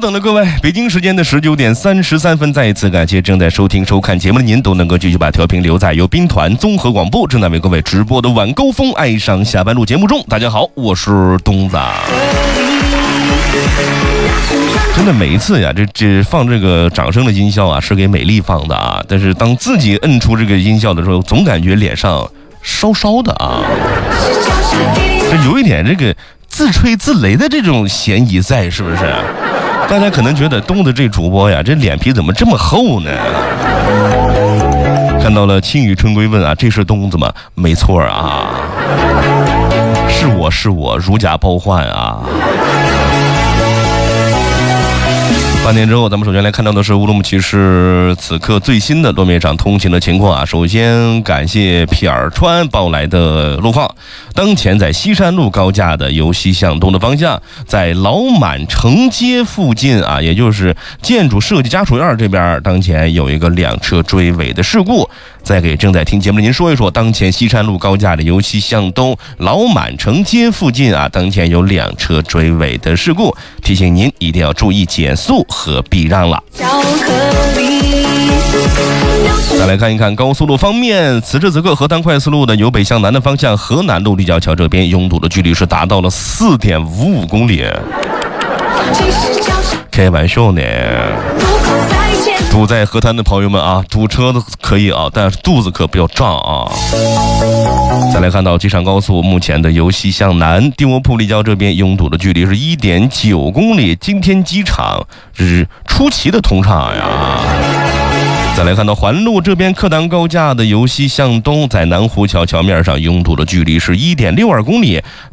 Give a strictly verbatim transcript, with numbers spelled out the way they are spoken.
等的各位，北京时间的十九点三十三分，再一次感谢正在收听收看节目的您，都能够继续把调频留在由兵团综合广播正在为各位直播的晚高峰爱上下班路节目中。大家好，我是东子。真的每一次呀，这这放这个掌声的音效啊，是给美丽放的啊，但是当自己摁出这个音效的时候，总感觉脸上烧烧的啊，这有一点这个自吹自擂的这种嫌疑在，是不是？大家可能觉得东子这主播呀，这脸皮怎么这么厚呢？看到了青雨春归问啊，这是东子吗？没错啊，是我是我如假包换啊。半年之后，咱们首先来看到的是乌鲁木齐市此刻最新的路面上通行的情况啊。首先感谢撇儿川报来的路况，当前在西山路高架的由西向东的方向，在老满城街附近啊，也就是建筑设计家属院这边，当前有一个两车追尾的事故。再给正在听节目的您说一说，当前西山路高架的由西向东老满城街附近啊，当前有两车追尾的事故，提醒您一定要注意减速和避让了。再来看一看高速路方面，此时此刻河滩快速路的由北向南的方向，河南路立交桥这边拥堵的距离是达到了 四点五五公里。开玩笑呢，堵在河滩的朋友们啊，堵车的可以啊，但是肚子可不要胀啊。再来看到机场高速目前的由西向南地窝铺立交这边拥堵的距离是 一点九公里，今天机场是出奇的通畅呀。再来看到环路这边客单高架的由西向东，在南湖桥桥面上拥堵的距离是 一点六二公里，